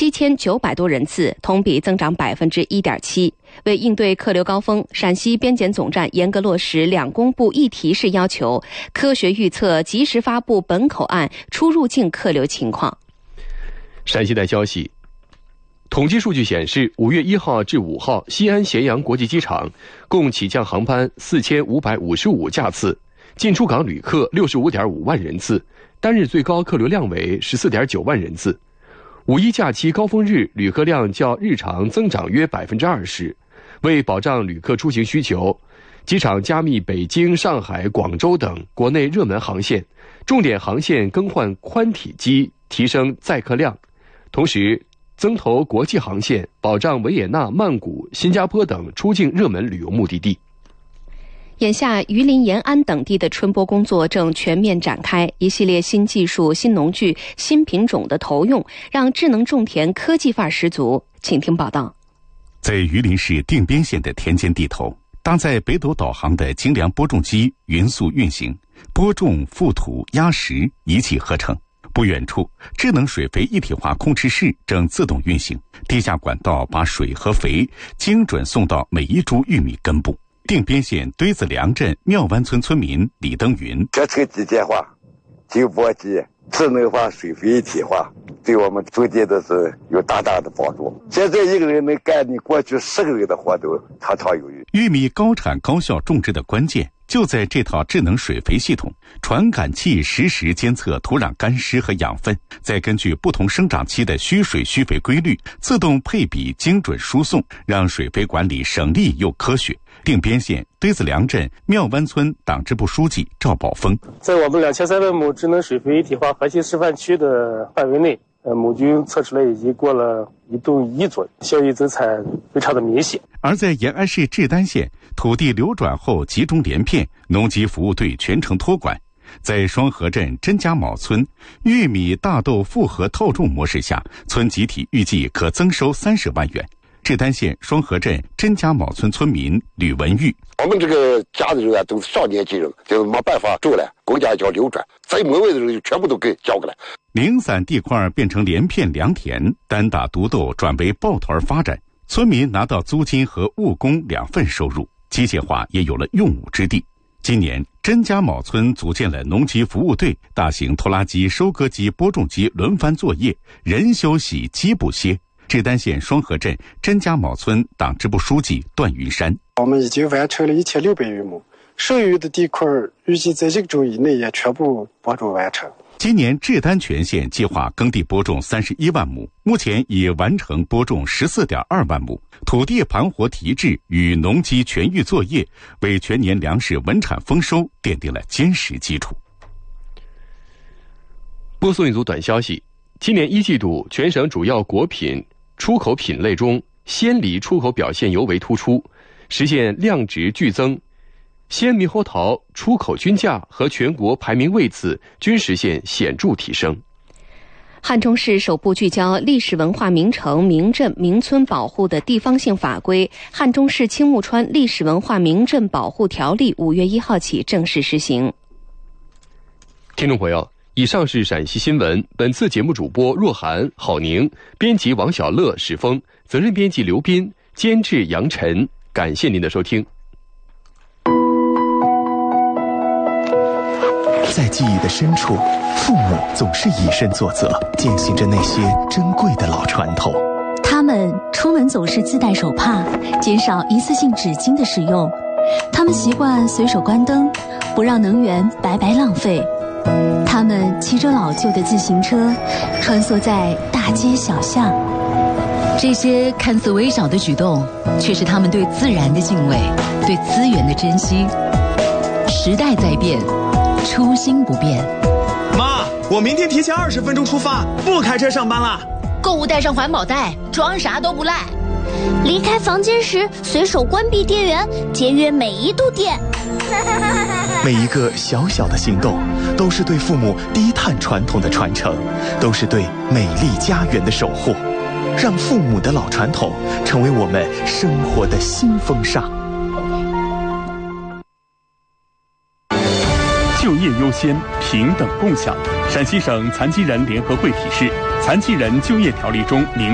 7900多人次，同比增长1.7%。为应对客流高峰，陕西边检总站严格落实2公布1提示要求，科学预测，及时发布本口岸出入境客流情况。 陕西台消息，统计数据显示，5月1号至5号，西安咸阳国际机场共起降航班4555架次，进出港旅客65.5万人次，单日最高客流量为14.9万人次。5·1假期高峰日旅客量较日常增长约20%。为保障旅客出行需求，机场加密北京、上海、广州等国内热门航线，重点航线更换宽体机，提升载客量。同时，增投国际航线，保障维也纳、曼谷、新加坡等出境热门旅游目的地。 眼下，榆林、延安等地的春播工作正全面展开，一系列新技术、新农具、新品种的投用，让智能种田科技范儿十足。请听报道。 在榆林市定边县的田间地头，搭载北斗导航的精良播种机匀速运行，播种、覆土、压实一气呵成。不远处，智能水肥一体化控制室正自动运行，地下管道把水和肥精准送到每一株玉米根部。定边县堆子梁镇庙湾村村民李登云： 这车机械化、经播机、智能化、水肥一体化，对我们种地的是有大大的帮助。现在一个人能干你过去10个人的活都绰绰有余。 玉米高产高效种植的关键就在这套智能水肥系统，传感器实时监测土壤干湿和养分，再根据不同生长期的需水需肥规律，自动配比精准输送，让水肥管理省力又科学。定边县堆子梁镇庙湾村党支部书记赵宝峰： 在我们2300亩智能水肥一体化核心示范区的范围内，亩均测出来已经过了1吨1左右，效益增产非常的明显。 而在延安市志丹县，土地流转后集中连片，农机服务队全程托管。在双河镇甄家卯村，玉米、大豆复合套种模式下，村集体预计可增收30万元。志丹县双河镇甄家卯村村民吕文玉： 我们这个家的人啊，都是上年纪人，就是没办法种了，国家叫流转，在门外的人就全部都给交过来。 零散地块变成连片良田，单打独斗转为抱团发展，村民拿到租金和务工2份收入，机械化也有了用武之地。今年，甄家卯村组建了农机服务队，大型拖拉机、收割机、播种机轮番作业，人休息机不歇。志丹县双河镇甄家卯村党支部书记段云山： 我们已经完成了1600余亩，剩余的地块预计在1个周以内也全部播种完成。 今年志丹全县计划耕地播种31万亩，目前已完成播种14.2万亩。土地盘活提质与农机全域作业，为全年粮食稳产丰收奠定了坚实基础。 播送一组短消息：今年1季度，全省主要果品出口品类中，鲜梨出口表现尤为突出，实现量值剧增。鲜猕猴桃出口均价和全国排名位次均实现显著提升。 汉中市首部聚焦历史文化名城、名镇、名村保护的地方性法规《汉中市青木川历史文化名镇保护条例》5月1号起正式实行。 听众朋友，以上是陕西新闻。本次节目主播若涵、郝宁，编辑王小乐、史峰，责任编辑刘斌，监制杨晨。感谢您的收听。 在记忆的深处，父母总是以身作则，践行着那些珍贵的老传统。 他们出门总是自带手帕，减少一次性纸巾的使用。他们习惯随手关灯，不让能源白白浪费。他们骑着老旧的自行车，穿梭在大街小巷。 这些看似微小的举动，却是他们对自然的敬畏，对资源的珍惜。时代在变，初心不变。 妈，我明天提前20分钟出发，不开车上班了。 购物带上环保袋，装啥都不赖。 离开房间时随手关闭电源，节约每一度电。 每一个小小的行动，都是对父母低碳传统的传承，都是对美丽家园的守护。让父母的老传统成为我们生活的新风尚。 就业优先，平等共享。陕西省残疾人联合会体示，残疾人就业条例中明